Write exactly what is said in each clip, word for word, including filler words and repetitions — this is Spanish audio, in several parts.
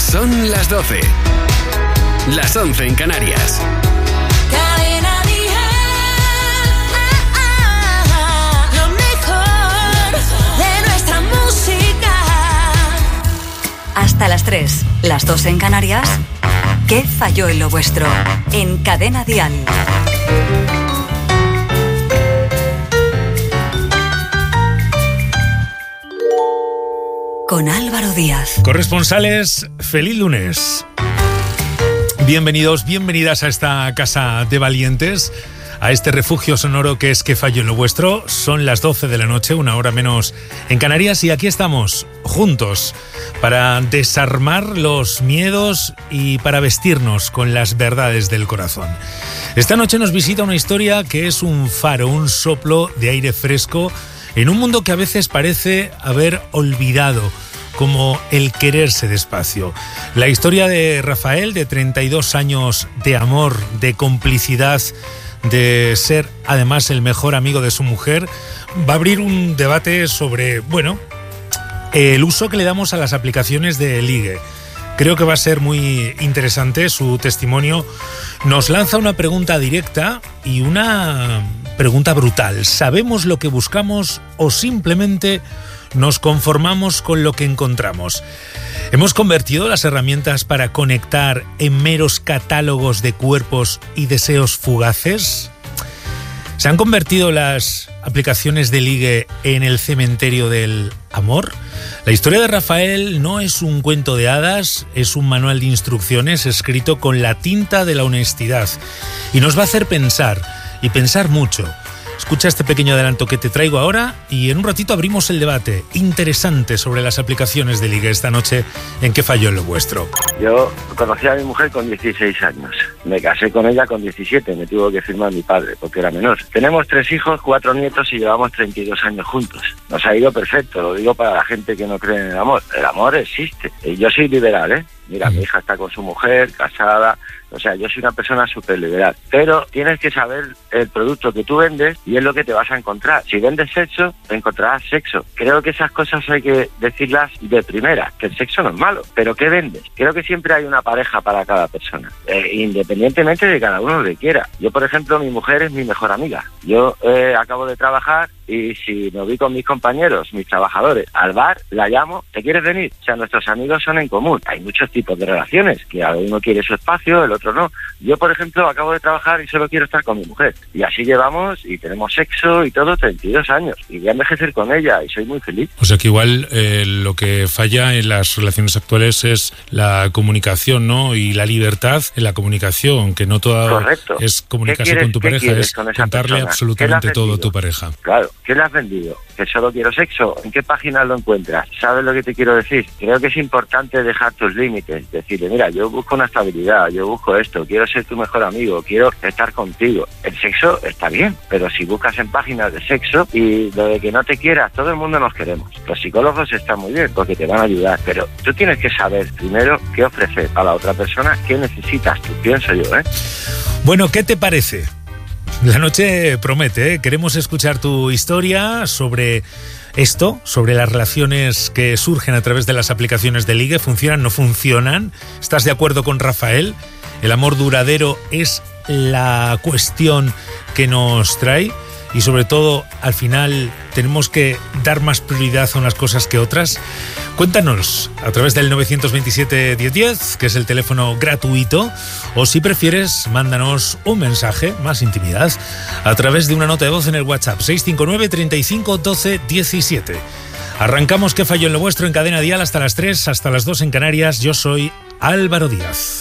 Son las doce. Las once en Canarias. Cadena Dial. Lo mejor de nuestra música. Hasta las tres, las dos en Canarias. ¿Qué falló en lo vuestro? En Cadena Dial. Con Álvaro Díaz. Corresponsales, feliz lunes. Bienvenidos, bienvenidas a esta casa de valientes, a este refugio sonoro que es ¿Qué falló en lo vuestro? Son las doce de la noche, una hora menos en Canarias, y aquí estamos, juntos, para desarmar los miedos y para vestirnos con las verdades del corazón. Esta noche nos visita una historia que es un faro, un soplo de aire fresco en un mundo que a veces parece haber olvidado, como el quererse despacio. La historia de Rafael, de treinta y dos años de amor, de complicidad, de ser además el mejor amigo de su mujer, va a abrir un debate sobre, bueno, el uso que le damos a las aplicaciones de ligue. Creo que va a ser muy interesante. Su testimonio nos lanza una pregunta directa y una pregunta brutal. ¿Sabemos lo que buscamos o simplemente nos conformamos con lo que encontramos? ¿Hemos convertido las herramientas para conectar en meros catálogos de cuerpos y deseos fugaces? ¿Se han convertido las aplicaciones de ligue en el cementerio del amor? La historia de Rafael no es un cuento de hadas, es un manual de instrucciones escrito con la tinta de la honestidad y nos va a hacer pensar, y pensar mucho. Escucha este pequeño adelanto que te traigo ahora y en un ratito abrimos el debate interesante sobre las aplicaciones de ligue esta noche en ¿Qué falló en lo vuestro? Yo conocí a mi mujer con dieciséis años. Me casé con ella con diecisiete, me tuvo que firmar mi padre porque era menor. Tenemos tres hijos, cuatro nietos y llevamos treinta y dos años juntos. Nos ha ido perfecto, lo digo para la gente que no cree en el amor. El amor existe. Y yo soy liberal, ¿eh? Mira, mi hija está con su mujer, casada. O sea, yo soy una persona súper liberal. Pero tienes que saber el producto que tú vendes y es lo que te vas a encontrar. Si vendes sexo, encontrarás sexo. Creo que esas cosas hay que decirlas de primera, que el sexo no es malo. Pero ¿qué vendes? Creo que siempre hay una pareja para cada persona, eh, independientemente de cada uno lo que quiera. Yo, por ejemplo, mi mujer es mi mejor amiga. Yo eh, acabo de trabajar y si me voy con mis compañeros, mis trabajadores, al bar, la llamo, ¿te quieres venir? O sea, nuestros amigos son en común. Hay muchos tipos de relaciones, que uno quiere su espacio, el otro no. Yo, por ejemplo, acabo de trabajar y solo quiero estar con mi mujer. Y así llevamos y tenemos sexo y todo treinta y dos años. Y voy a envejecer con ella y soy muy feliz. O sea que igual eh, lo que falla en las relaciones actuales es la comunicación, ¿no? Y la libertad en la comunicación, que no toda Correcto. es comunicarse con tu pareja, es con contarle persona? absolutamente todo a tu pareja. Claro. ¿Qué le has vendido? ¿Que solo quiero sexo? ¿En qué página lo encuentras? ¿Sabes lo que te quiero decir? Creo que es importante dejar tus límites. Decirle, mira, yo busco una estabilidad, yo busco esto, quiero ser tu mejor amigo, quiero estar contigo. El sexo está bien, pero si buscas en páginas de sexo y lo de que no te quieras, todo el mundo nos queremos. Los psicólogos están muy bien porque te van a ayudar, pero tú tienes que saber primero qué ofrecer a la otra persona, qué necesitas tú, pienso yo, ¿eh? Bueno, ¿qué te parece? La noche promete, ¿eh? Queremos escuchar tu historia sobre esto, sobre las relaciones que surgen a través de las aplicaciones de ligue. ¿Funcionan, no funcionan? ¿Estás de acuerdo con Rafael? ¿El amor duradero es la cuestión que nos trae? Y sobre todo, al final, ¿tenemos que dar más prioridad a unas cosas que otras? Cuéntanos a través del nueve dos siete, diez diez, que es el teléfono gratuito, o si prefieres, mándanos un mensaje, más intimidad, a través de una nota de voz en el WhatsApp seis cinco nueve, treinta y cinco, doce, diecisiete. Arrancamos ¿Qué falló en lo vuestro? En Cadena Dial hasta las tres, hasta las dos en Canarias. Yo soy Álvaro Díaz.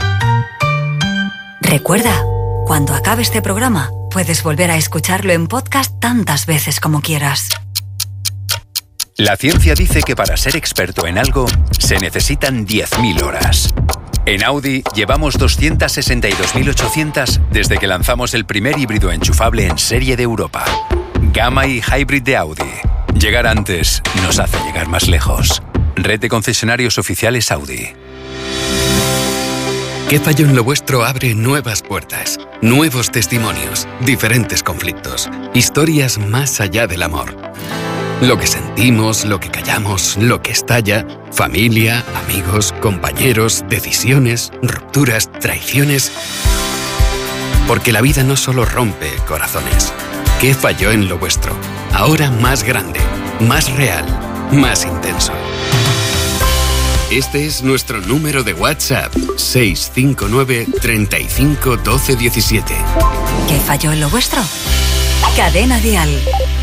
Recuerda, cuando acabe este programa, puedes volver a escucharlo en podcast tantas veces como quieras. La ciencia dice que para ser experto en algo se necesitan diez mil horas. En Audi llevamos doscientas sesenta y dos mil ochocientas desde que lanzamos el primer híbrido enchufable en serie de Europa. Gamma y Hybrid de Audi. Llegar antes nos hace llegar más lejos. Red de concesionarios oficiales Audi. ¿Qué falló en lo vuestro? Abre nuevas puertas, nuevos testimonios, diferentes conflictos, historias más allá del amor. Lo que sentimos, lo que callamos, lo que estalla. Familia, amigos, compañeros, decisiones, rupturas, traiciones. Porque la vida no solo rompe corazones. ¿Qué falló en lo vuestro? Ahora más grande, más real, más intenso. Este es nuestro número de WhatsApp, seis cinco nueve, treinta y cinco, doce, diecisiete. ¿Qué falló en lo vuestro? Cadena Dial.